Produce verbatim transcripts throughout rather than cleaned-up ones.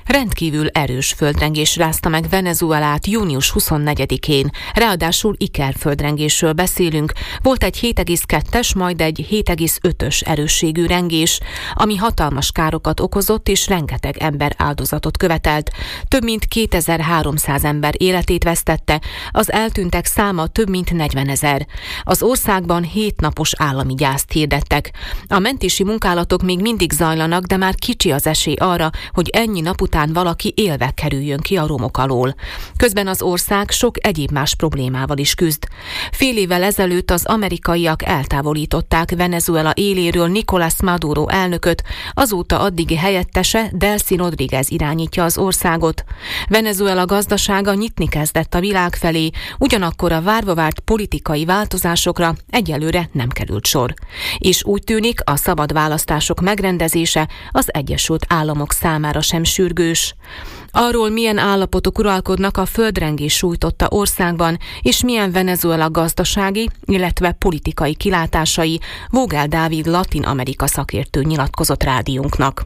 Rendkívül erős földrengés rázta meg Venezuelát június huszonnegyedikén. Ráadásul ikerföldrengésről beszélünk. Volt egy hét egész kettes, majd egy hét egész ötös erősségű rengés, ami hatalmas károkat okozott és rengeteg ember áldozatot követelt. Több mint kétezer-háromszáz ember életét vesztette, az eltűntek száma több mint negyvenezer. Az országban hétnapos állami gyászt hirdettek. A mentési munkálatok még mindig zajlanak, de már kicsi az esély arra, hogy ennyi nap után valaki élve kerüljön ki a romok alól. Közben az ország sok egyéb más problémával is küzd. Fél évvel ezelőtt az amerikaiak eltávolították Venezuela éléről Nicolás Maduro elnököt, azóta addigi helyettese Delcy Rodríguez irányítja az országot. Venezuela gazdasága nyitni kezdett a világ felé, ugyanakkor a várva várt politikai változásokra egyelőre nem került sor. És úgy tűnik, a szabad választások megrendezése az Egyesült Államok számára sem sürgős. Arról, milyen állapotok uralkodnak a földrengés sújtotta országban, és milyen Venezuela gazdasági, illetve politikai kilátásai, Vogel Dávid Latin Amerika szakértő nyilatkozott rádiónknak.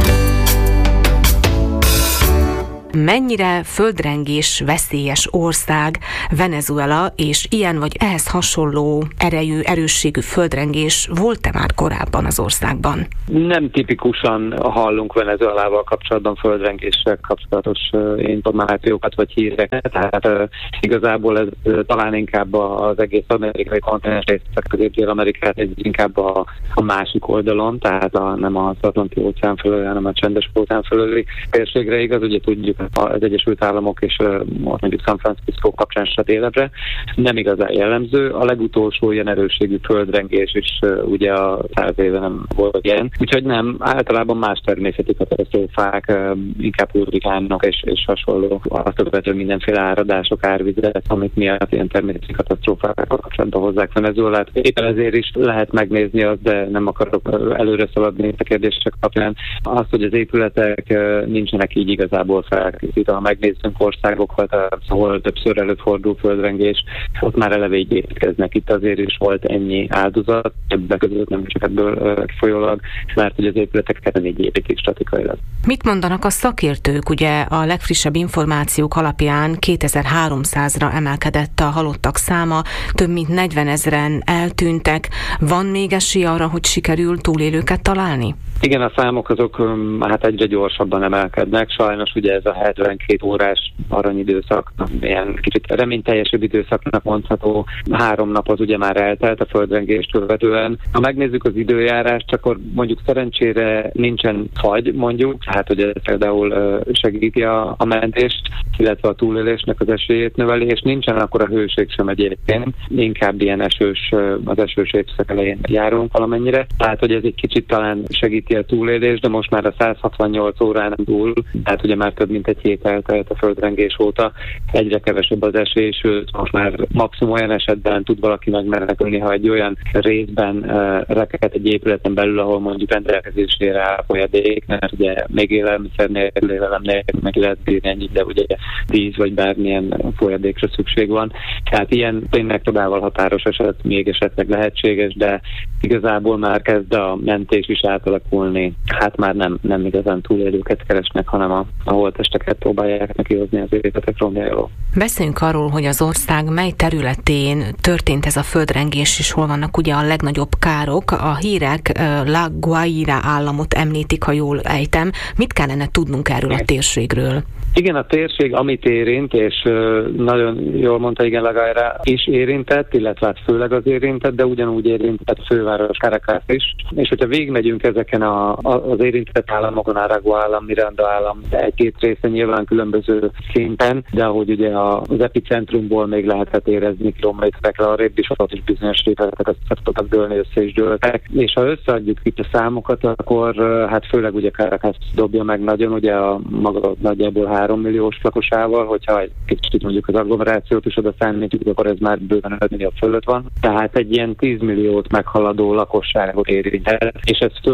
Mennyire földrengés veszélyes ország Venezuela, és ilyen vagy ehhez hasonló erejű, erősségű földrengés volt-e már korábban az országban? Nem tipikusan hallunk Venezuelával kapcsolatban földrengéssel kapcsolatos információkat vagy híreket, tehát uh, igazából ez uh, talán inkább az egész amerikai kontinens részt, Közép-Dél-Amerikát, ez inkább a, a másik oldalon, tehát a, nem az Atlanti-óceán fölöli, hanem a Csendes-óceán fölöli térségre igaz, ugye tudjuk, az Egyesült Államok és most mondjuk San Francisco kapcsán se délebbre, nem igazán jellemző. A legutolsó ilyen erősségű földrengés is ugye a száz éve nem volt ilyen. Úgyhogy nem, általában más természeti katasztrófák, inkább hurrikánok és, és hasonló, azt követő mindenféle áradások, árvizek, amik miatt ilyen természeti katasztrófákkal kapcsolatban hozzák Venezuelát. Éppen ezért is lehet megnézni azt, de nem akarok előre szaladni a kérdések kapcsán. Azt, hogy az épületek nincsenek így igazából fel. Ha megnézzünk országokat, ahol többször előfordul földrengés, ott már eleve így építkeznek. Itt azért is volt ennyi áldozat, többek között nem csak ebből kifolyólag, mert hogy az épületeket így építik statikailag. Mit mondanak a szakértők? Ugye a legfrissebb információk alapján kétezer-háromszázra emelkedett a halottak száma, több mint negyvenezren eltűntek. Van még esély arra, hogy sikerül túlélőket találni? Igen, a számok azok hát egyre gyorsabban emelkednek. Sajnos ugye ez a hetvenkét órás aranyidőszak, ilyen kicsit reményteljesebb időszaknak mondható. Három nap az ugye már eltelt a földrengést követően. Ha megnézzük az időjárást, akkor mondjuk szerencsére nincsen fagy, mondjuk, hát hogy ez például segíti a, a mentést, illetve a túlélésnek az esélyét növeli, és nincsen akkor a hőség sem egyébként. Inkább ilyen esős, az esős évszak elején járunk valamennyire. Tehát, hogy ez egy kicsit talán segíti a túlélés, de most már a száz hatvannyolc órán túl, tehát ugye már több mint egy hét eltelt a földrengés óta, egyre kevesebb az esély, sőt most már maximum olyan esetben tud valaki megmenekülni, ha egy olyan részben uh, rekedt egy épületen belül, ahol mondjuk rendelkezésére áll folyadék, mert ugye még élelmiszer nélkül, élelem nélkül meg lehet bírni ennyit, de ugye víz vagy bármilyen folyadékra szükség van. Tehát ilyen tényleg csodával határos eset még esetleg lehetséges, de igazából már kezd a mentés is átalakulni. Hát már nem, nem igazán túlélőket keresnek, hanem a, a holttesteket próbálják nekihozni az épületek romjáról. Beszéljünk arról, hogy az ország mely területén történt ez a földrengés, és hol vannak ugye a legnagyobb károk. A hírek La Guaira államot említik, ha jól ejtem. Mit kellene tudnunk erről a térségről? Igen, a térség, amit érint, és nagyon jól mondta, igen, La Guaira is érintett, illetve hát főleg az érintett, de ugyanúgy érintett a főváros Caracas is. És hogyha végigmegyünk ezeken a, a, az érintett államokon, Aragua állam, Miranda állam, de egy-két része nyilván különböző szinten, de ahogy ugye az epicentrumból még lehetett érezni kilométerekre arrébb is, ott is bizonyos részletek azt tudtak dőlni, össze is dőltek. És ha összeadjuk itt a számokat, akkor hát főleg ugye Caracas dobja meg nagyon, ugye a maga nagyjából három milliós lakosával, hogyha egy kicsit mondjuk az agglomerációt is oda számítjuk, akkor ez már bőven öt millió fölött van. Tehát egy ilyen tíz milliót meghaladó lakosságot érint el, és ez főleg a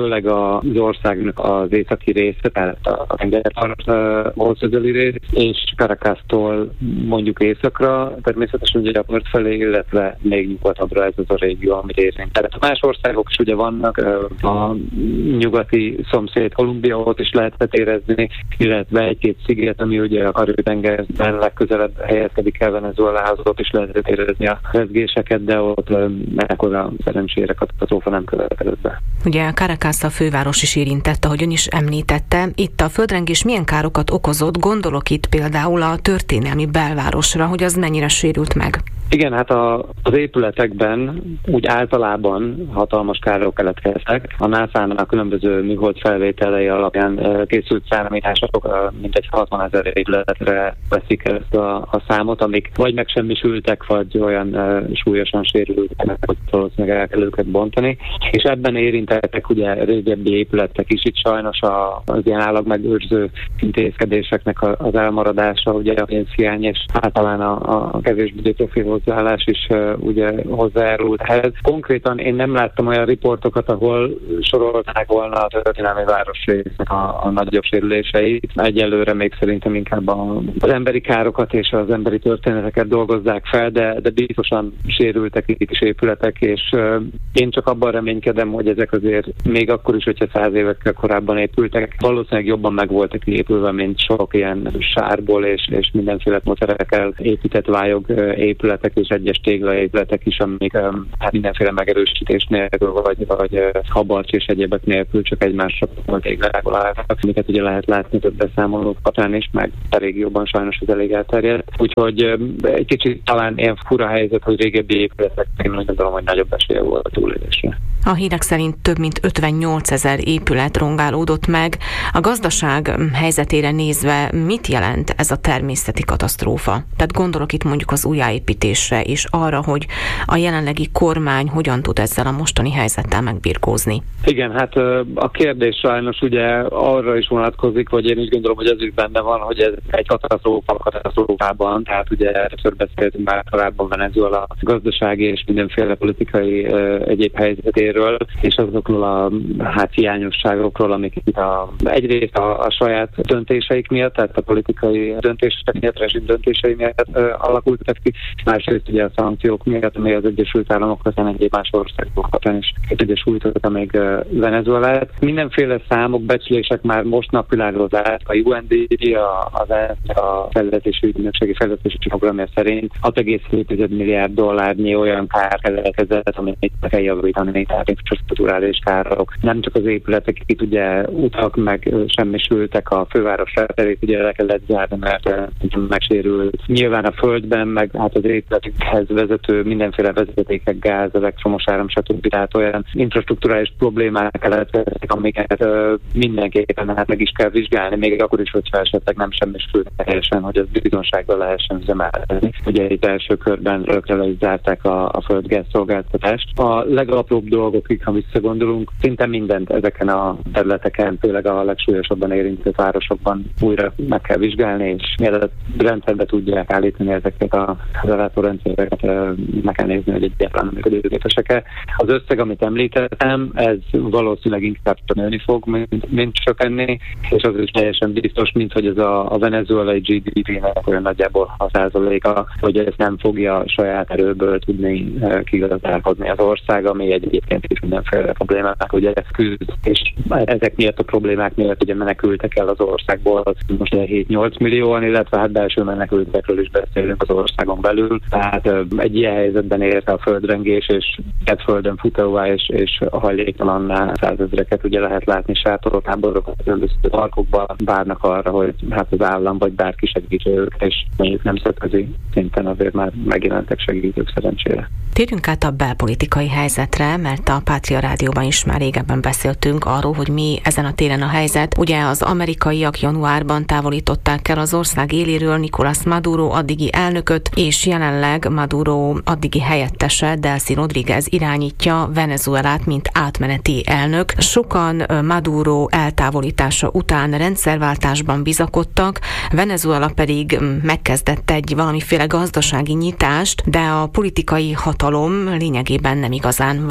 az országnak az északi része, tehát a tengerparthoz közeli rész, és Caracastól mondjuk északra, természetesen ugye a part felé, illetve még nyugatabbra ez az a régió, amit érint. Tehát más országok is ugye vannak, a nyugati szomszéd Kolumbia, ott is lehetett érezni, illetve egy-két sziget, ami ugye a Karib-tengerben legközelebb helyezkedik el Venezuelához, ott is lehetett érezni a rezgéseket, de ott ekkora szerencsére katasztrófa nem következett be. Ugye Caracas a főváros is érintett, ahogy ön is említette. Itt a földrengés milyen károkat okozott? Gondolok itt például a történelmi belvárosra, hogy az mennyire sérült meg? Igen, hát a, az épületekben úgy általában hatalmas károk keletkeztek. A nászának a különböző műhold felvételei alapján készült számítások mintegy hatvanezer épületre veszik ezt a, a számot, amik vagy megsemmisültek, vagy olyan uh, súlyosan sérültek, hogy valószínűleg el kell őket bontani. És ebben érintettek ugye régebbi épületek is. Itt sajnos a, az ilyen állagmegőrző intézkedéseknek az elmaradása, ugye a pénzhiány és általán a, a kevésbé profi hozzáállás is uh, ugye hozzájárult ehhez. Konkrétan én nem láttam olyan riportokat, ahol sorolták volna a történelmi városrésznek a, a nagyobb sérüléseit. Egyelőre még szerintem inkább a, az emberi károkat és az emberi történeteket dolgozzák fel, de, de biztosan sérültek itt is épületek, és uh, én csak abban reménykedem, hogy ezek azért még akkor is, hogyha száz évekkel korábban épültek, valószínűleg jobban meg voltak épülve, mint sok ilyen sárból és, és mindenféle módszerekkel épített vályog uh, épületek és egyes téglaépületek is, amik um, hát mindenféle megerősítés nélkül, vagy, vagy uh, habarcs és egyébek nélkül csak egymásra téglákból álltak, amiket ugye lehet látni több beszámolók kapcsán is, meg a régióban sajnos ez elég elterjedt. Úgyhogy um, egy kicsit talán ilyen fura helyzet, hogy régebbi épületek, én úgy gondolom, hogy nagyobb esélye volt a túlélésre. A hírek szerint több mint ötvennyolcezer épület rongálódott meg. A gazdaság helyzetére nézve mit jelent ez a természeti katasztrófa? Tehát gondolok itt mondjuk az újjáépítésre és arra, hogy a jelenlegi kormány hogyan tud ezzel a mostani helyzettel megbirkózni. Igen, hát a kérdés sajnos ugye arra is vonatkozik, vagy én úgy gondolom, hogy ez is benne van, hogy ez egy katasztrófa katasztrófában, tehát ugye először beszéltünk már korábban Venezuela gazdasági és mindenféle politikai uh, egyéb helyzetéről, és azokról a hát hiányosságokról, amik itt a, egyrészt a, a saját döntéseik miatt, tehát a politikai döntések miatt, rezsim döntései miatt uh, alakultak ki, másrészt ugye a szankciók miatt, amely az Egyesült Államok, aztán egyéb más országokat is egyes sújtotta még uh, Venezuelát. Mindenféle számok, becslések már most napvilágra át. A U N D P, a, az a fejlesztési ügynökségi fejlesztési programja szerint hat egész hét milliárd dollárnyi olyan kár keletkezett, amit itt kell javítani, tehát infrastruktúrális károk. Nem csak az épületek, itt ugye utak meg semmisültek, a főváros felterét ugye le kellett zárni, mert megsérült. Nyilván a földben, meg hát az épületekhez vezető mindenféle vezetékek, gáz, elektromos áram, stb. Tehát olyan infrastruktúrális problémák keletkeztek, amiket uh, mindenképpen hát meg is kell vizsgálni, még akkor is, hogyha esetleg nem semmisült teljesen, hogy az biztonsággal lehessen üzemeltetni. Ugye itt első körben rögre le is zárták a, a földgáz szolgáltatást. A legapróbb dolgokig, ha visszagondolunk, szinte mindent ezeken a területeken, főleg a legsúlyosabban érintett városokban újra meg kell vizsgálni, és mielőtt rendszerbe tudják állítani ezeket a ellátórendszereket, meg kell nézni, hogy egyáltalán működőképesek-e. Az összeg, amit említettem, ez valószínűleg inkább nőni fog, mint, mint csökkenni, és az is teljesen biztos, mint hogy ez a, a venezuelai G D P-nek olyan nagyjából hat százaléka, hogy ez nem fogja saját erőből tudni kigazdálkodni az ország, ami egyébként is mindenféle problémának ugye küzd, és ezek miatt a problémák miatt ugye menekültek el az országból, az most hét-nyolc millióan, illetve hát belső menekültekről is beszélünk az országon belül, tehát egy ilyen helyzetben érte a földrengés, és egy földön futóvá és, és hajléktalanná százezreket ugye lehet látni sátortáborokat, különböző parkokban várnak arra, hogy hát az állam vagy bárki segítse őket, és mondjuk nemzetközi szinten azért már megjelentek segítők szerencsére. Térjünk át a belpolitikai helyzetre, mert a Pátria Rádióban is már régebben beszéltünk arról, hogy mi ezen a téren a helyzet. Ugye az amerikaiak januárban távolították el az ország éléről Nicolás Maduro addigi elnököt, és jelenleg Maduro addigi helyettese, Delcy Rodríguez irányítja Venezuelát, mint átmeneti elnök. Sokan Maduro eltávolítása után rendszerváltásban bizakodtak, Venezuela pedig megkezdett egy valamiféle gazdasági nyitást, de a politikai hatalom lényegében nem igazán változott.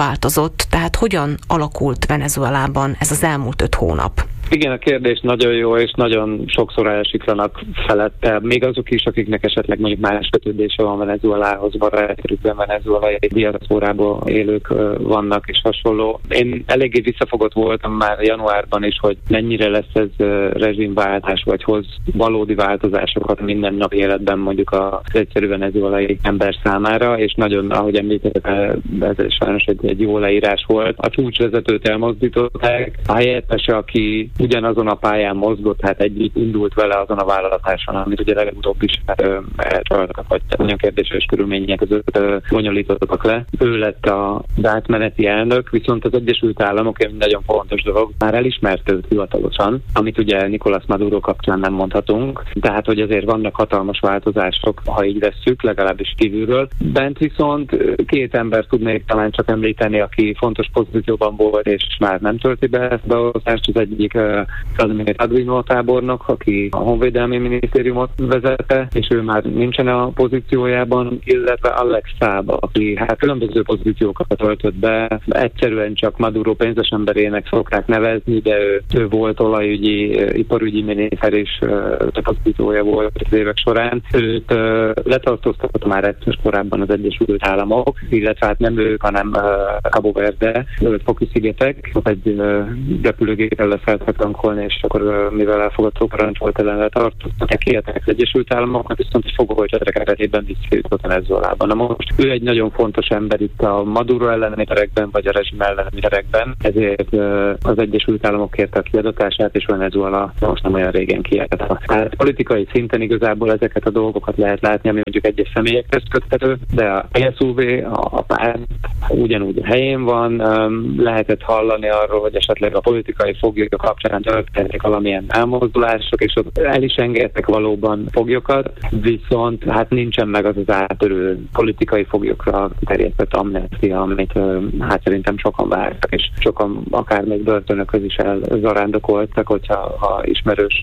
változott, tehát hogyan alakult Venezuelában ez az elmúlt öt hónap? Igen, a kérdés nagyon jó, és nagyon sokszor elsiklanak felette. Még azok is, akiknek esetleg mondjuk más kötődése van Venezuelához, barátjukban venezuelai diaszporából élők vannak és hasonló. Én eléggé visszafogott voltam már januárban is, hogy mennyire lesz ez rezsimváltás, vagy hoz valódi változásokat minden nap életben mondjuk az egyszerű venezuelai ember számára, és nagyon, ahogy említettem, ez sajnos egy, egy jó leírás volt. A csúcsvezetőt elmozdították, a helyettese, aki ugyanazon a pályán mozgott, hát együtt indult vele azon a vállalatáson, amit ugye legutóbb is elcsaltak, vagy nagyon kérdéses körülmények között bonyolítottak le. Ő lett az átmeneti elnök, viszont az Egyesült Államok, egy nagyon fontos dolog, már elismerte őt hivatalosan, amit ugye Nicolás Maduro kapcsán nem mondhatunk, tehát hogy azért vannak hatalmas változások, ha így vesszük, legalábbis kívülről. Bent viszont két ember tudnék talán csak említeni, aki fontos pozícióban volt, és már nem tölti be ezt beosztást. Az egyik Vladimir Padrino tábornok, aki a Honvédelmi Minisztériumot vezette, és ő már nincsen a pozíciójában, illetve Alex Saab, aki hát különböző pozíciókat töltött be, egyszerűen csak Maduro pénzes emberének szokták nevezni, de ő, ő volt olajügyi, iparügyi miniszter is, pozíciója volt az évek során. Őt letartóztatott már egyszer korábban az Egyesült Államok, illetve hát nem ők, hanem Cabo Verde, Foki-szigetek, ott egy repülőgéppel leszálltak tankolni, és akkor mivel elfogadó parancs volt ellen letartóztatták, kiadták az Egyesült Államoknak, viszont egy fogolycsadra keretében visszajutott Venezuelában. Na most ő egy nagyon fontos ember itt a Maduro elleni perekben, vagy a rezsim elleni perekben, ezért az Egyesült Államok kérte a kiadatását, és Venezuela most nem olyan régen kiadta. Tehát politikai szinten igazából ezeket a dolgokat lehet látni, ami mondjuk egyes személyekhez köthető, de a pé es u vé, a párt ugyanúgy a helyén van, lehetett hallani arról, hogy esetleg a politikai foglyok kapcsán történtek valamilyen elmozdulások, és ott el is engedtek valóban foglyokat, viszont hát nincsen meg az az átörő politikai foglyokra terjedtett amnestia, amit hát szerintem sokan vártak, és sokan akár még börtönökhöz is elzarándokoltak, hogyha ha ismerős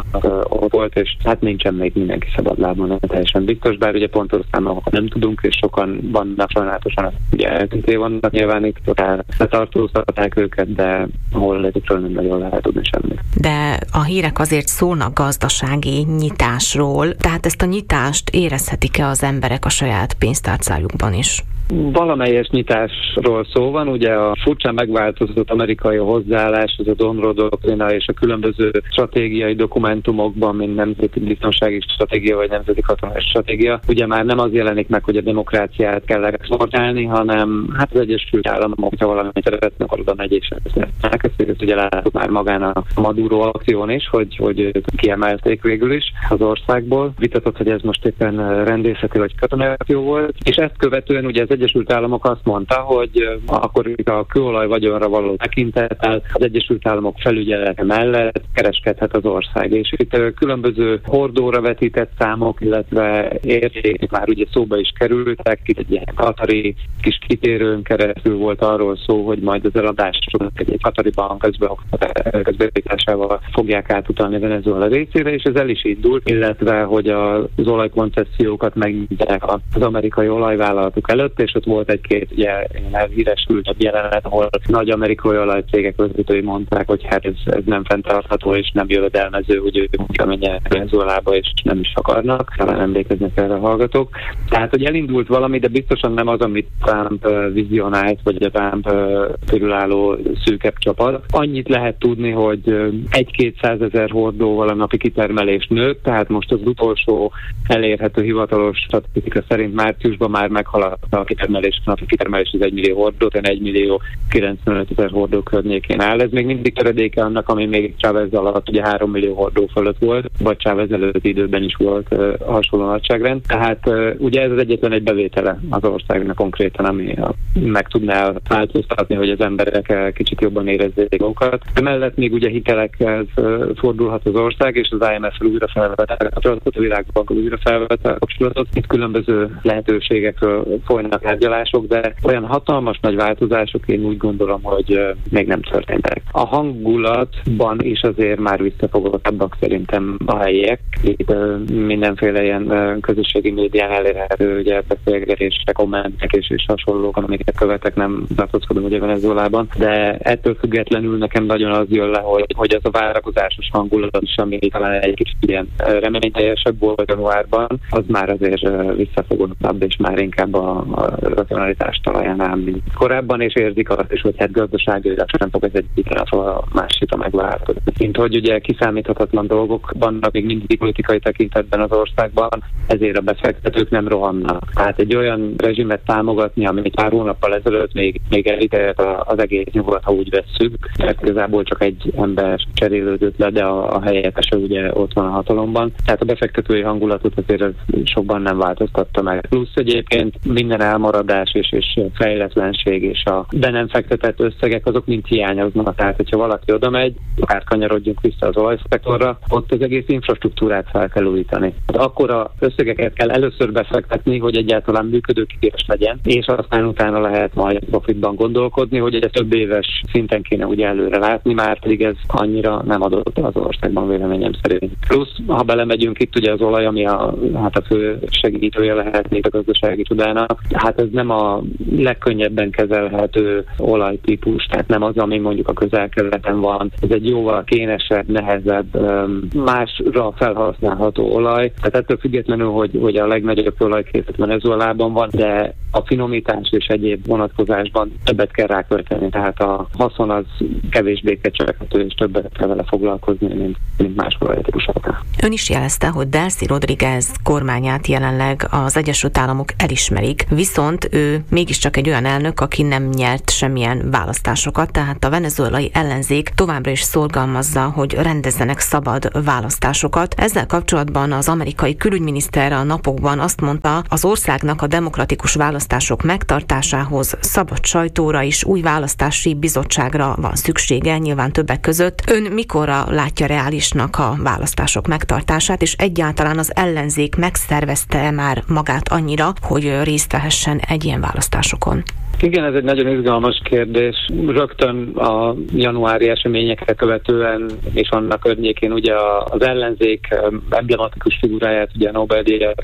ott volt, és hát nincsen még mindenki szabadlábon, nem teljesen biztos, bár ugye pontos számokat nem tudunk, és sokan vannak sajnálatosan, ugye eltűnté vannak nyilvánították, letartóztatták őket, de hol ezekről nem nagyon lehet tudni semmit. De a hírek azért szólnak gazdasági nyitásról, tehát ezt a nyitást érezhetik-e az emberek a saját pénztárcájukban is? Valamelyes nyitásról szó van, ugye a furcsán megváltozott amerikai hozzáállás, az a Monroe doktrina és a különböző stratégiai dokumentumokban, mint nemzeti biztonsági stratégia vagy nemzeti katonai stratégia, ugye már nem az jelenik meg, hogy a demokráciát kell exportálni, hanem hát az Egyesült Államok, hogyha valamit szeretnek, oda megy és ezt ezt ugye látjuk már magán a Maduro akción is, hogy, hogy kiemelték végül is az országból. Vitatott, hogy ez most éppen rendészeti vagy katonai akció volt, és ezt követően ugye az Egyesült Államok azt mondta, hogy akkor a kőolaj vagyonra való tekintettel az Egyesült Államok felügyelete mellett kereskedhet az ország. És itt különböző hordóra vetített számok, illetve értékek már ugye szóba is kerültek, itt egy ilyen katari kis kitérőn keresztül volt arról szó, hogy majd az eladások egy, egy katari bank közbevételésával fogják átutalni Venezuela részére, és ez el is indult, illetve hogy az olajkoncessziókat megnyitják az amerikai olajvállalatok előtt, és ott volt egy-két ugye elhíresült jelenet, ahol nagy amerikai olajcégek vezetői mondták, hogy hát ez, ez nem fenntartható és nem jövedelmező, hogy ők menjenek Venezuelába, és nem is akarnak, talán emlékeznek erre a hallgatók. Tehát, hogy elindult valami, de biztosan nem az, amit Trump vizionált, vagy a Trump körülálló szűkebb csapat. Annyit lehet tudni, hogy egy-kétszázezer hordóval a napi kitermelés nőtt, tehát most az utolsó elérhető hivatalos statisztika szerint márciusban már meghaladta a kitermelés, a napi kitermelés az egy millió hordót, egy millió kilencvenöt ezer hordó környékén áll. Ez még mindig töredéke annak, ami még Chávez alatt ugye három millió hordó fölött volt, vagy Chávez előtti időben is volt uh, hasonló nagyságrend. Tehát uh, ugye ez az egyetlen egy bevétele az országnak konkrétan, ami a, meg tudná változtatni, hogy az emberek kicsit jobban érezzék magukat. Emellett még ugye hitelekhez uh, fordulhat az ország, és az I M F-ről újra felvette a kapcsolatot, a Világbankkal újra felvette a kapcsolatot. Itt különböző lehetőségekről folynak tárgyalások, de olyan hatalmas nagy változások én úgy gondolom, hogy még nem történtek. A hangulatban is azért már visszafogottabbak szerintem a helyiek. Itt mindenféle ilyen közösségi médián elérhető ugye beszélgetések, kommentek és, és hasonlók, amiket követek, nem tartózkodom ugye Venezuelában, de ettől függetlenül nekem nagyon az jön le, hogy, hogy az a várakozásos hangulat is, ami talán egy kicsit ilyen reményteljesebb volt januárban, az már azért visszafogottabb, és már inkább a, a racionalitás talaján áll, mint korábban, és érzik azt is, hogy hát gazdaságilag sem fog ez egy pillanatra a másikra megváltozni. Mint hogy ugye kiszámíthatatlan dolgok vannak még mindig politikai tekintetben az országban, ezért a befektetők nem rohannak. Tehát egy olyan rezsimet támogatni, amit pár hónappal ezelőtt még, még elítélt az egész nyugat, ha úgy vesszük, mert igazából csak egy ember cserélődött le, de a, a helyettese ugye ott van a hatalomban. Tehát a befektetői hangulatot azért ez sokban nem változtatta meg. Plusz egyébként minden elmaradás és, és fejletlenség és a be nem fektetett összegek azok mind hiányoznak. Tehát, hogyha valaki oda megy, akár kanyarodjunk vissza az olajszektorra, ott az egész infrastruktúrát fel kell újítani. Akkora összegeket kell először befektetni, hogy egyáltalán működőképes legyen, és aztán utána lehet majd profitban gondolkodni, hogy egy több éves szinten kéne ugye előre látni, már pedig ez annyira nem adott az országban véleményem szerint. Plusz, ha belemegyünk itt ugye az olaj, ami a, hát a fő segítője lehet még a gazdasági csodának, hát ez nem a legkönnyebben kezelhető olajtípus, tehát nem az, ami mondjuk a közel-keleten van. Ez egy jóval kénesebb, nehezebb, másra felhasználható olaj. Tehát ettől függetlenül, hogy, hogy a legnagyobb olajkészlet Venezuelában van, de a finomítás és egyéb vonatkozásban többet kell rákölteni, tehát a haszon az kevésbé kecseghető, és többet kell vele foglalkozni, mint, mint más olajtípusoknál. Ön is jelezte, hogy Delcy Rodríguez kormányát jelenleg az Egyesült Államok elismerik, viszont ő mégiscsak egy olyan elnök, aki nem nyert semmilyen választásokat, tehát a venezuelai ellenzék továbbra is szorgalmazza, hogy rendezzenek szabad választásokat. Ezzel kapcsolatban az amerikai külügyminiszter a napokban azt mondta, az országnak a demokratikus választások megtartásához szabad sajtóra és új választási bizottságra van szüksége, nyilván többek között. Ön mikorra látja reálisnak a választások megtartását, és egyáltalán az ellenzék megszervezte már magát annyira, hogy részt vehessen egy ilyen választásokon? Igen, ez egy nagyon izgalmas kérdés. Rögtön a januári eseményekre követően és annak környékén ugye az ellenzék emblematikus figuráját, ugye a Nobel-díjat,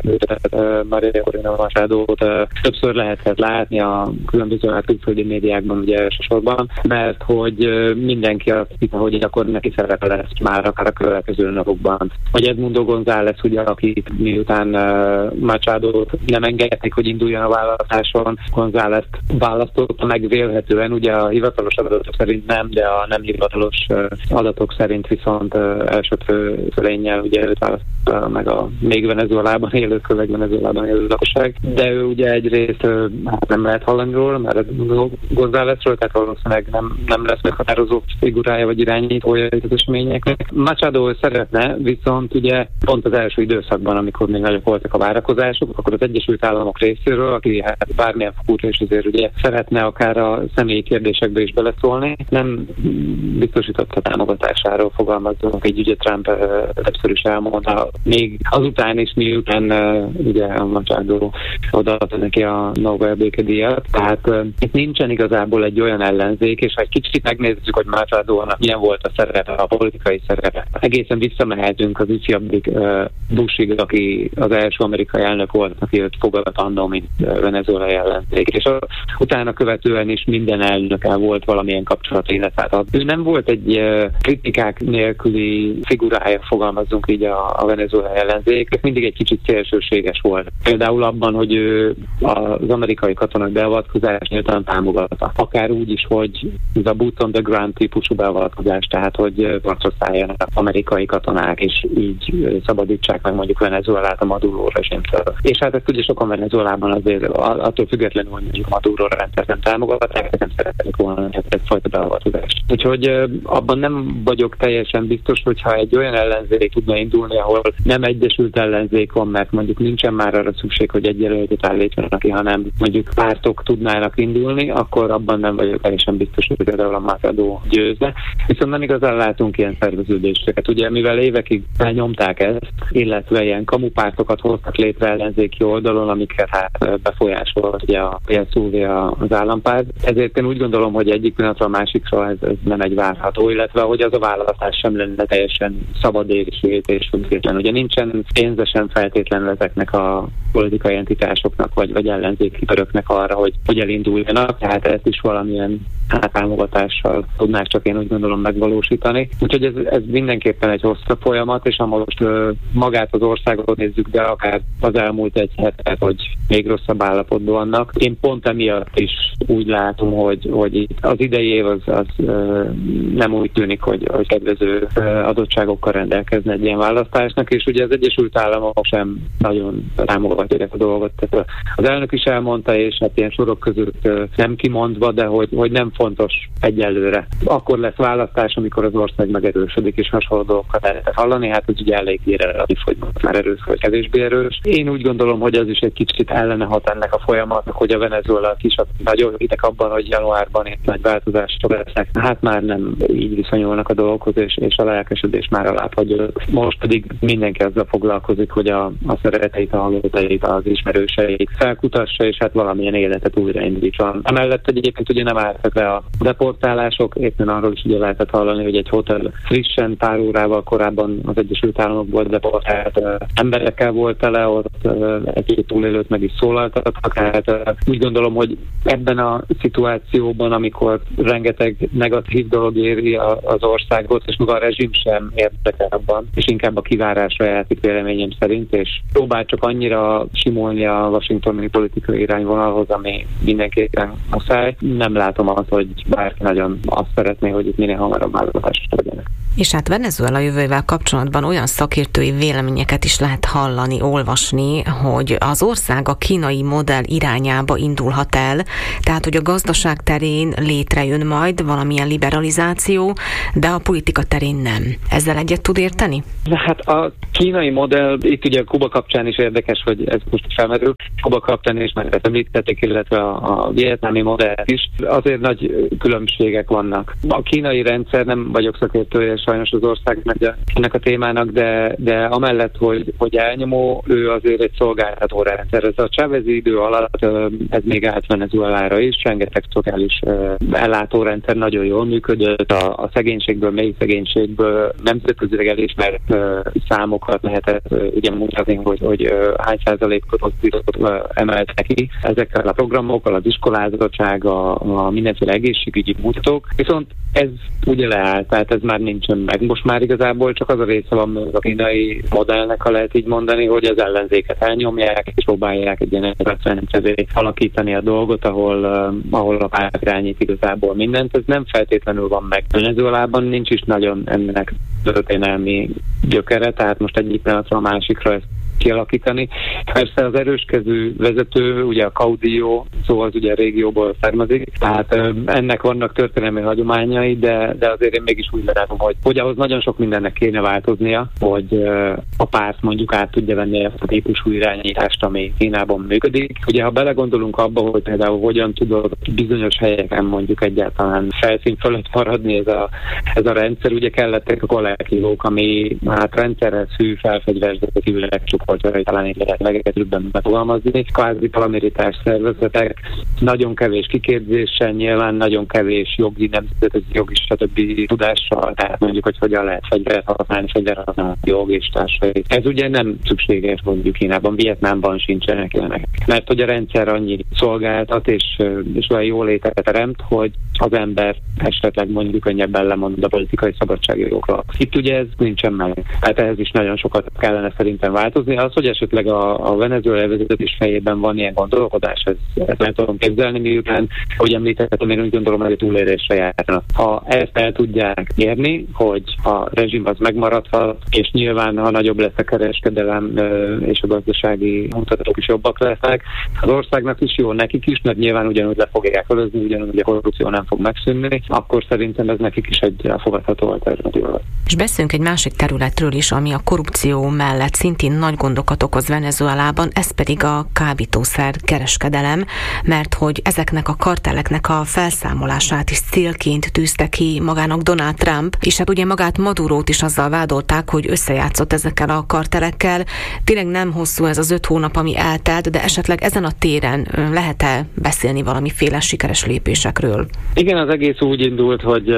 Maria Corina Machadót többször lehetett látni a különböző külföldi médiákban ugye elsősorban, mert hogy mindenki azt hitte, hogy akkor neki szerepe lesz már akár a következő napokban. Vagy Edmundo González, ugye, aki miután Machadót nem engedték, hogy induljon a választáson, González választotta meg vélhetően, ugye a hivatalos adatok szerint nem, de a nem hivatalos adatok szerint viszont elsőprő fölénnyel ugye őt választotta meg a még Venezuelában élő, főleg Venezuelában élő lakosság. De ő ugye egyrészt hát nem lehet hallani róla, mert Gonzálezről, tehát valószínűleg nem, nem lesz meghatározó figurája vagy irányítója az eseményeknek. Machado szeretne, viszont ugye pont az első időszakban, amikor még nagyobb voltak a várakozások, akkor az Egyesült Államok részéről, aki hát bármilyen fokú és azért ugye szeretne akár a személyi kérdésekbe is beleszólni, nem biztosította támogatásáról fogalmazunk, így ugye Trump többször is elmondta, még azután is, miután ugye a Machado odaadta neki a Nobel békedíjat. Tehát uh, itt nincsen igazából egy olyan ellenzék, és ha egy kicsit megnézzük, hogy Machadónak milyen volt a szerepe, a politikai szerepe. Egészen visszamehetünk az ifjabbik uh, Bushig, aki az első amerikai elnök volt, aki őt fogadott annó, mint uh, venezuelai ellenzék. És a, utána követően is minden elnökkel volt valamilyen kapcsolat, illetve ő nem volt egy uh, kritikák nélküli figurája, fogalmazzunk így a, a venezuelai ellenzék, mindig egy kicsit szélsőséges volt. Például abban, hogy ő az amerikai katonák beavatkozás nyilván támogatta. Akár úgy is, hogy ez a boots on the ground típusú beavatkozás, tehát hogy harcra szálljanak amerikai katonák, és így szabadítsák meg mondjuk Venezuelát a Maduro rezsimtől. És hát ezt ugye sokan Venezuelában azért attól függetlenül, hogy mondjuk Maduro rendszert nem támogatták, nem szeretnék volna egyfajta beavatkozást. Úgyhogy abban nem vagyok teljesen biztos, hogyha egy olyan ellenzék tudna indulni, ahol nem egyesült ellenzék van, mert mondjuk nincsen már arra szükség, hogy egy jelöltet állítsanak ki, hanem mondjuk pártok tudnának indulni, akkor abban nem vagyok teljesen biztos, hogy például a Machado győzne. Viszont nem igazán látunk ilyen szerveződéseket. Ugye mivel évekig elnyomták ezt, illetve ilyen kamupártokat hoztak létre ellenzéki oldalon, amiket hát befolyásolják befolyásol ugye a pé es u vé az állampárt. Ezért én úgy gondolom, hogy egyik pillanatra a másikra ez, ez nem egy várható, illetve hogy az a választás sem lenne teljesen szabad és és független. Ugye nincsen pénze sem feltétlenül ezeknek a politikai entitásoknak, vagy, vagy ellenzéki köröknek arra, hogy, hogy elinduljanak, tehát ezt is valamilyen támogatással tudnák csak én úgy gondolom megvalósítani. Úgyhogy ez, ez mindenképpen egy hosszabb folyamat, és ha most uh, magát az országot nézzük, de akár az elmúlt egy hetet, hogy még rosszabb állapotban vannak. Én pont emiatt is úgy látom, hogy, hogy itt az idei év az, az uh, nem úgy tűnik, hogy, hogy kedvező uh, adottságokkal rendelkezne egy ilyen választásnak, és ugye az Egyesült Államok sem nagyon támogatják a dolgot. Tehát az elnök is elmondta, és hát ilyen sorok között uh, nem kimondva, de hogy, hogy nem fontos egyelőre. Akkor lesz választás, amikor az ország megerősödik, és hasonló dolgokat lehet hallani, hát ez ugye elég relatív, hogy már erős vagy kevésbé erős. Én úgy gondolom, hogy az is egy kicsit ellene hat ennek a folyamatnak, hogy a Venezuela kis nagyon hitek abban, hogy januárban itt nagy változások lesznek. Hát már nem így viszonyulnak a dolgokhoz, és, és a lelkesedés már alábbhagyja. Most pedig mindenki azzal foglalkozik, hogy a, a szereteit, a hallgatóit, az ismerőseit felkutassa, és hát valamilyen életet újraindítson. Emellett egyébként ugye nem álltak le a deportálások, éppen arról is ugye lehetett hallani, hogy egy hotel frissen pár órával korábban az Egyesült Államokból deportált uh, emberekkel volt tele, ott uh, egy-két túlélőt meg is szólaltattak. Hát uh, úgy gondolom, hogy ebben a szituációban, amikor rengeteg negatív dolog éri a, az országot, és maga a rezsim sem érdekel abban, és inkább a kivárásra játszik véleményem szerint, és próbál csak annyira simulni a washingtoni politikai irányvonalhoz, ami mindenképpen muszáj. Nem látom azt, hogy bárki nagyon azt szeretné, hogy itt minél hamarabb választások legyenek. És hát Venezuela jövővel kapcsolatban olyan szakértői véleményeket is lehet hallani, olvasni, hogy az ország a kínai modell irányába indulhat el, tehát hogy a gazdaság terén létrejön majd valamilyen liberalizáció, de a politika terén nem. Ezzel egyet tud érteni? Na hát a kínai modell, itt ugye a Kuba kapcsán is érdekes, hogy ez most felmerül, Kuba kapcsán is már ezt említették, illetve a, a vietnámi modell is. Azért nagy különbségek vannak. A kínai rendszer, nem vagyok szakértője sajnos az országnak, de ennek a témának, de, de amellett, hogy, hogy elnyomó, ő azért egy szolgáltató rendszer. Ez a Chávezi idő alatt ez még állt Venezuelára is, rengeteg szociális ellátórendszer nagyon jól működött, a, a szegénységből, mély szegénységből nemzetközileg elismert számokat lehetett ugye mutatni, hogy, hogy hány százalékot emeltek ki ezekkel a programokkal, az iskolázottság, a, a mindenféle egészségügyi mutatók, viszont ez ugye leállt, tehát ez már nincsen meg. Most már igazából csak az a része van a kínai modellnek, ha lehet így mondani, hogy az ellenzéket elnyomják, és próbálják egy ilyen rendszerűen alakítani a dolgot, ahol, uh, ahol a párt irányít igazából mindent. Ez nem feltétlenül van meg. Venezuelában nincs is nagyon ennek történelmi gyökere, tehát most egyik pillanatra a másikra ezt kialakítani. Persze az erőskező vezető, ugye a Caudillo, szóval az ugye a régióból származik, tehát ennek vannak történelmi hagyományai, de, de azért én mégis úgy látom, hogy, hogy ahhoz nagyon sok mindennek kéne változnia, hogy a párt mondjuk át tudja venni ezt a típusú irányítást, ami Kínában működik. Ugye ha belegondolunk abba, hogy például hogyan tudod bizonyos helyeken mondjuk egyáltalán felszín fölött maradni ez a, ez a rendszer, ugye kellettek a kollektívók, ami hát rendszerhez hű, felfegyverzett ügyek csuport, hogy talán így lehet legetőbben megfogalmazni. Kvázi paramilitárs szervezetek, nagyon kevés kiképzéssel, nyilván nagyon kevés jogi, nemzetközi jogi, stb. Tudással, tehát mondjuk, hogy hogyan lehet fegyvert használni, fegyvert használni jog és társai. Ez ugye nem szükséges mondjuk Kínában, Vietnámban sincsenek ilyenek. Mert hogy a rendszer annyi szolgáltat és, és olyan jó létet teremt, hogy az ember esetleg mondjuk könnyebben lemond a politikai szabadságjogokról. Itt ugye ez nincsen meg. Hát ehhez is nagyon sokat kellene szerintem változni. Az, hogy esetleg a, a venezuelai vezetés fejében van ilyen gondolkodás, ez, ezt nem tudom képzelni, miután, hogy említettem, én úgy gondolom, hogy a túlélésre járna. Ha ezt el tudják érni, hogy a rezsim az megmaradhat, és nyilván, ha nagyobb lesz a kereskedelem és a gazdasági mutatók is jobbak lesznek, az országnak is jó, nekik is, mert nyilván ugyanúgy le fogják ölözni, ugyanúgy a korrupció nem fog megszűnni, akkor szerintem ez nekik is egy elfogadható alternatíva. És beszéljünk egy másik területről is, ami a korrupció mellett szintén nagy gondokat okoz Venezuelában, ez pedig a kábítószer kereskedelem, mert hogy ezeknek a kartelleknek a felszámolását is célként tűzte ki magának Donald Trump, és hát ugye magát Madurót is azzal vádolták, hogy összejátszott ezekkel a kartellekkel. Tényleg nem hosszú ez az öt hónap, ami eltelt, de esetleg ezen a téren lehet-e beszélni valamiféle sikeres lépésekről? Igen, az egész úgy indult, hogy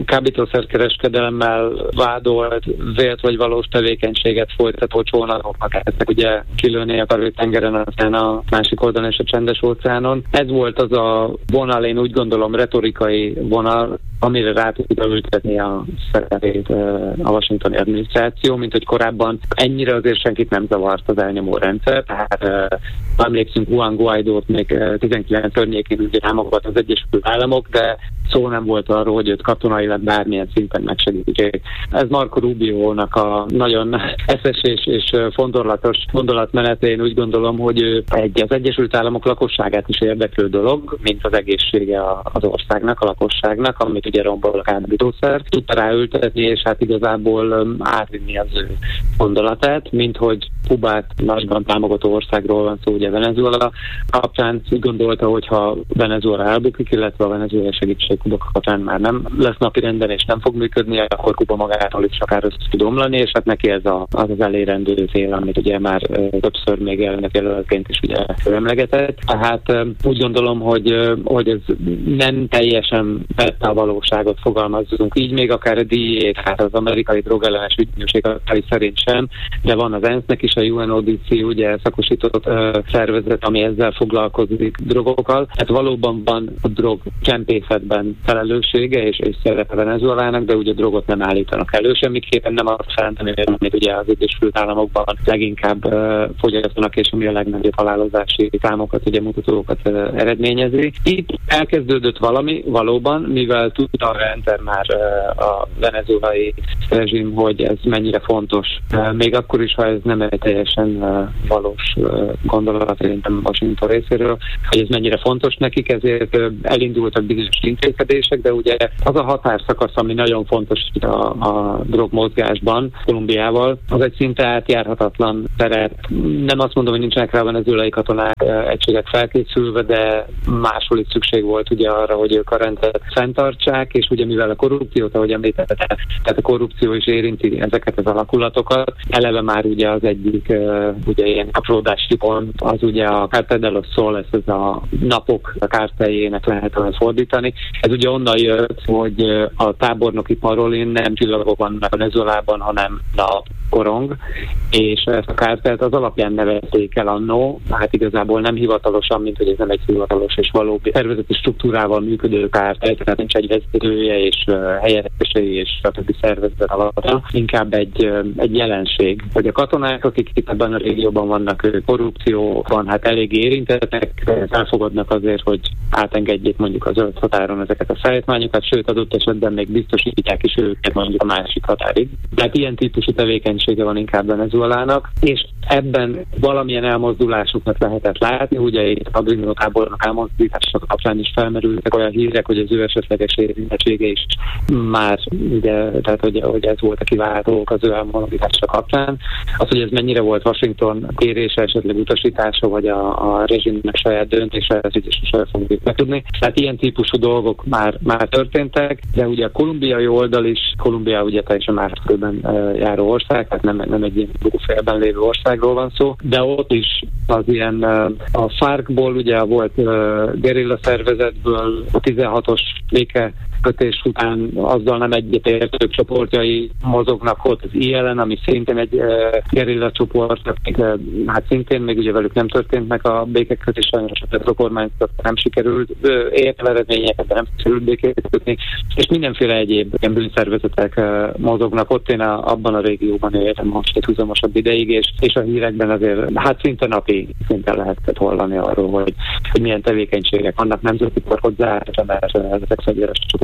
kábítószerkereskedelemmel vádolt, vélt vagy valós tevékenységet folytató csónakoknak ezek ugye kilőni a Karib-tengeren, aztán a másik oldalon és a Csendes-óceánon. Ez volt az a vonal, én úgy gondolom retorikai vonal, amire rá tudta ültetni a szerepét a washingtoni adminisztráció, mint hogy korábban ennyire azért senkit nem zavart az elnyomó rendszer. Tehát emlékszünk, Juan Guaidót még tizenkilenc környékén ugye támogat az Egyesült Államok, de szó nem volt arról, hogy őt katonailag bármilyen szinten megsegítsék. Ez Marco Rubiónak a nagyon eszes és, és fondorlatos gondolatmenetén úgy gondolom, hogy ő egy az Egyesült Államok lakosságát is érdeklő dolog, mint az egészsége az országnak, a lakosságnak, amit ugye rombol a kábítószer, tudta ráültetni, és hát igazából átvinni az ő gondolatát, mint hogy Kubát nagyban támogató országról van szó, ugye Venezuela kapcsán úgy gondolta, hogy ha Venezuela elbukik, illetve a venezuelai segítség Kuba kapcsán már nem lesz napirenden és nem fog működni, akkor Kuba magától is akár össze tud omlani, és hát neki ez a, az az elérendő cél, amit ugye már többször még elnökjelöltként is ugye emlegetett. Tehát úgy gondolom, hogy, hogy ez nem teljesen vette a valóságot, fogalmazzunk így, még akár a dé é, tehát az amerikai drogellenes ügynökség szerint sem, de van az ENSZ-nek is, a u en o dé cé, ugye szakosított uh, szervezet, ami ezzel foglalkozik drogokkal. Hát valóban van a drog csempészetben felelőssége és, és szerepe Venezuelának, de ugye drogot nem állítanak elő, semmiképpen nem azt jelenteni, amit ugye az Egyesült Államokban leginkább uh, fogyasztanak, és ami a legnagyobb halálozási számokat, ugye mutatókat uh, eredményezi. Itt elkezdődött valami, valóban, mivel tudta a rendszer már uh, a venezuelai rezsim, hogy ez mennyire fontos. Uh, még akkor is, ha ez nem egy teljesen uh, valós uh, gondolat, szerintem Washington részéről, hogy ez mennyire fontos nekik, ezért uh, elindultak bizonyos intézkedések, de ugye az a határszakasz, ami nagyon fontos a, a drogmozgásban Kolumbiával, az egy szinte átjárhatatlan terep. Nem azt mondom, hogy nincsenek rá venezuelai katonák uh, egységek felkészülve, de máshol is szükség volt ugye arra, hogy ők a rendet fenntartsák, és ugye mivel a korrupciót, ahogy említette, tehát a korrupció is érinti ezeket az alakulatokat. Eleve már ugye az egyik uh, ugye ilyen apródási pont, az ugye a Cartel de los Soles, ez a napok a kárteljének lehet fordítani. Ez ugye onnan jött, hogy a tábornoki parolin nem csillagok vannak Venezuelában, hanem nap, korong, és ezt a kártelt az alapján nevezték el annó, hát igazából nem hivatalosan, mint hogy ez nem egy hivatalos és valódi szervezeti struktúrával működő kártel, tehát nincs egy vezetője és uh, helyettesei és a többi szervezet alatt, inkább egy, uh, egy jelenség, hogy a katonák, akik itt ebben a régióban vannak, ők korrupcióban hát elég érintettek, elfogadnak azért, hogy átengedjék mondjuk a zöld határon ezeket a szállítmányokat, sőt adott esetben még biztosítják is őket mondjuk a másik határig. Tehát ilyen típusú tevékenysége van inkább Venezuelának, és ebben valamilyen elmozdulásuknak lehetett látni, ugye itt a bűnötábornak elmozdítása kapcsán is felmerültek olyan hírek, hogy az ő esetleges érintettsége is már, ugye, tehát hogy, hogy ez volt a kiváltók az ő elmozdítása kapcsán. Az, hogy ez mennyire volt Washington kérése, esetleg utasítása, vagy a, a rezsimnek saját döntése, ez így is fogjuk megtudni. Tehát ilyen típusú dolgok már, már történtek, de ugye a kolumbiai oldal is, Kolumbia ugye teljesen más körben uh, járó ország, tehát nem, nem egy ilyen dugófélben lévő országról van szó, de ott is az ilyen uh, a fárkból ugye volt uh, gerilla szervezetből a tizenhatos béke kötés után azzal nem egyetértők csoportjai mozognak ott az i el en, ami szintén egy uh, gerilla csoport, akik uh, hát szintén még ugye velük nem történt meg a békekötés, sajnos a kormányzat nem sikerült uh, érte eredményeket, de nem sikerült békét kötni, és mindenféle egyéb ilyen bűnszervezetek uh, mozognak ott. Én a, abban a régióban éltem most egy húzamosabb ideig, és, és a hírekben azért hát szinte napi szinten lehetett hallani arról, hogy, hogy milyen tevékenységek vannak nemzeti hozzá, mert ezek fegyveres csoportok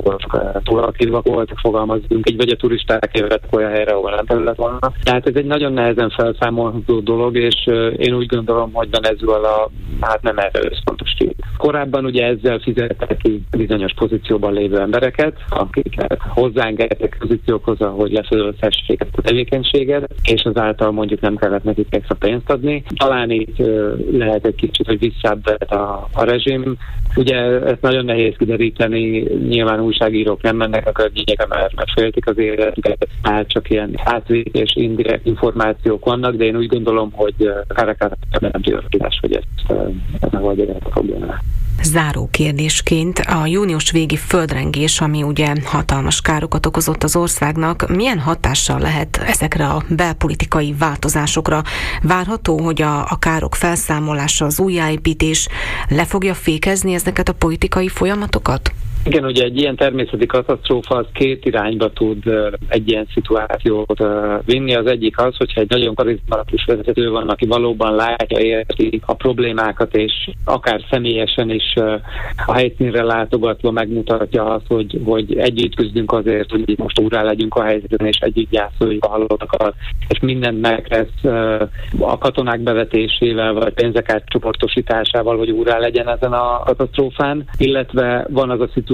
voltak, túl aktívak voltak, fogalmazunk így, vagy a turisták jöttek olyan helyre, ahol nem terület volna. Tehát ez egy nagyon nehezen felszámolható dolog, és én úgy gondolom, hogy Venezuela hát nem erre összpontosít. Korábban ugye ezzel fizettek ki bizonyos pozícióban lévő embereket, akik hozzáengedtek pozíciókhoz, hogy lefölözhessék ezt a tevékenységet, és azáltal mondjuk nem kellett nekik extra pénzt adni. Talán itt lehet egy kicsit, hogy visszább a, a rezsim. Ugye ezt nagyon nehéz kideríteni, nyilván újságírók nem mennek a környékre, mert, mert féltik az életüket, hát csak ilyen átvitt és indirekt információk vannak, de én úgy gondolom, hogy Caracasban nem tudás, hogy ezt, ezt megoldja a problémát. Záró kérdésként a június végi földrengés, ami ugye hatalmas károkat okozott az országnak, milyen hatással lehet ezekre a belpolitikai változásokra? Várható, hogy a, a károk felszámolása, az újjáépítés le fogja fékezni ezeket a politikai folyamatokat? Igen, ugye egy ilyen természeti katasztrófa az két irányba tud egy ilyen szituációt vinni. Az egyik az, hogyha egy nagyon karizmatikus vezető van, aki valóban látja, érti a problémákat, és akár személyesen is a helyszínre látogatva megmutatja azt, hogy, hogy együtt küzdünk azért, hogy most úrrá legyünk a helyzeten, és együtt gyászoljuk a halottakat, és mindent megtesz a katonák bevetésével, vagy pénzek átcsoportosításával, hogy úrrá legyen ezen a katasztrófán, illetve van az a szituáció,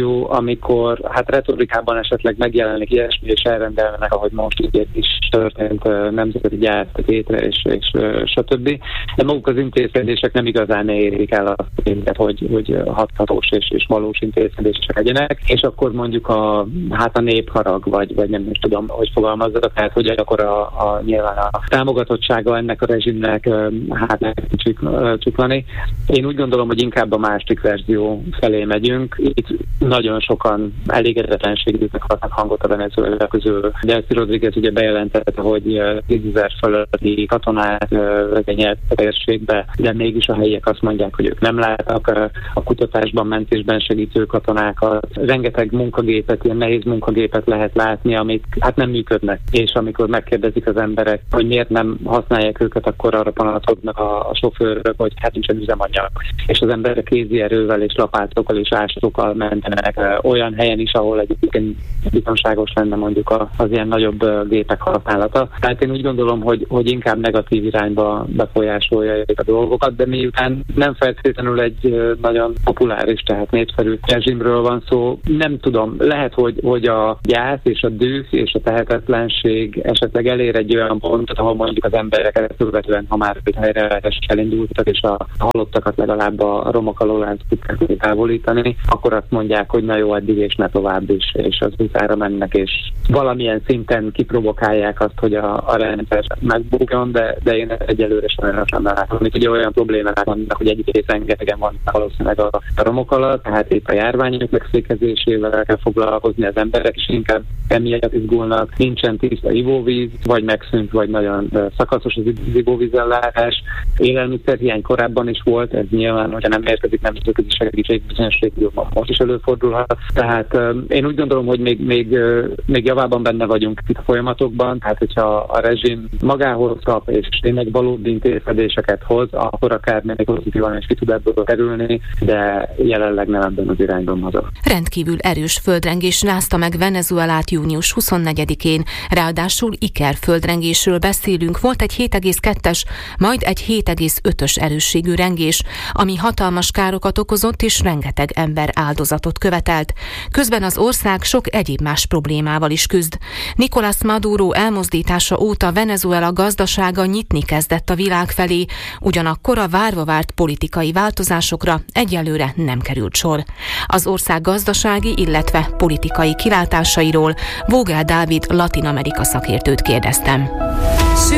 amikor hát retorikában esetleg megjelenik ilyesmi, és elrendelnek, ahogy most így is történt, nemzeti gyártétre, és, és stb. De maguk az intézkedések nem igazán érik el azt, hogy, hogy hathatós és, és valós intézkedések legyenek, és akkor mondjuk a, hát a népharag, vagy, vagy nem is tudom, hogy fogalmazzak, tehát hogy akkor a, a, nyilván a támogatottsága ennek a rezsimnek hát nem csuklani. Én úgy gondolom, hogy inkább a másik verzió felé megyünk. Itt nagyon sokan elégedetlenségüknek adnak hangot a Venezuela közül. Delcy Rodriguez ugye bejelentette, hogy tízezer fölötti katonát vezényelt a térségbe, de mégis a helyiek azt mondják, hogy ők nem látnak a kutatásban, mentésben segítő katonákat. Rengeteg munkagépet, ilyen nehéz munkagépet lehet látni, amik hát nem működnek. És amikor megkérdezik az emberek, hogy miért nem használják őket, akkor arra panaszkodnak a, a sofőrök, hogy hát nincsen üzemanyag. És az emberek kézi erővel és lapátokkal és ástokkal mentenek olyan helyen is, ahol egyébként biztonságos lenne mondjuk az ilyen nagyobb gépek használata. Tehát én úgy gondolom, hogy, hogy inkább negatív irányba befolyásolja a dolgokat, de miután nem feltétlenül egy nagyon populáris, tehát népszerű rezsimről van szó, nem tudom, lehet, hogy, hogy a gyász és a düh és a tehetetlenség esetleg elér egy olyan pontot, ahol mondjuk az emberek ezt követően, ha már helyre elindultak, és a halottakat legalább a romok alól tudják távolítani, akkor azt mondják, hogy na jó, addig és ne tovább is, és az utára mennek, és valamilyen szinten kiprovokálják azt, hogy a, a rendszer megbukjon, de, de én egyelőre sem látom. Itt ugye olyan problémák vannak, hogy egyrészt rengetegen vannak valószínűleg a, a romok alatt, tehát itt a járványok megszékezésével kell foglalkozni, az emberek is inkább emiatt izgulnak, nincsen tiszta ivóvíz, vagy megszűnt, vagy nagyon szakaszos az ivóvízellátás. Élelmiszerhiány korábban is volt, ez nyilván, hogyha nem érkezik nemzetközi segítség, bizonyos régióban most is előfordulhat. Tehát uh, én úgy gondolom, hogy még, még, uh, még javában benne vagyunk itt a folyamatokban, tehát hogyha a rezsim magához kap és tényleg valódi intézkedéseket hoz, akkor akár még pozitívan is ki tud ebből kerülni, de jelenleg nem ebben az irányban mozog. Rendkívül erős földrengés rázta meg Venezuelát június huszonnegyedikén, ráadásul Iker földrengésről beszélünk, volt egy hét egész kettes, majd egy hét egész ötös erősségű rengés, ami hatalmas károkat okozott és rengeteg ember áldozatot követelt. Közben az ország sok egyéb más problémával is küzd. Nicolás Maduro elmozdítása óta Venezuela gazdasága nyitni kezdett a világ felé, ugyanakkor a várva várt politikai változásokra egyelőre nem került sor. Az ország gazdasági, illetve politikai kilátásairól Vogel Dávid Latin Amerika szakértőt kérdeztem.